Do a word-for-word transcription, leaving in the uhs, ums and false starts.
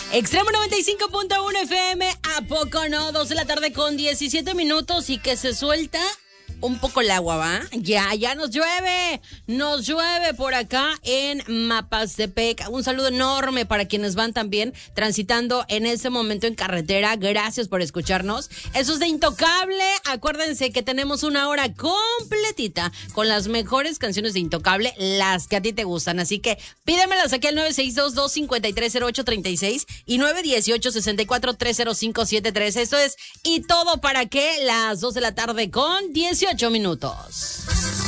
Extremo noventa y cinco punto uno F M, ¿a poco no? Dos de la tarde con diecisiete minutos y que se suelta un poco el agua, ¿va? Ya, ya nos llueve, nos llueve por acá en Mapastepec. Un saludo enorme para quienes van también transitando en este momento en carretera. Gracias por escucharnos. Eso es de Intocable. Acuérdense que tenemos una hora completita con las mejores canciones de Intocable, las que a ti te gustan. Así que pídemelas aquí al nueve seis dos, dos cinco tres, cero ocho tres seis y nueve uno ocho, seis cuatro, tres cero cinco siete tres. Esto es Y Todo Para Qué, las dos de la tarde con dieciocho minutos.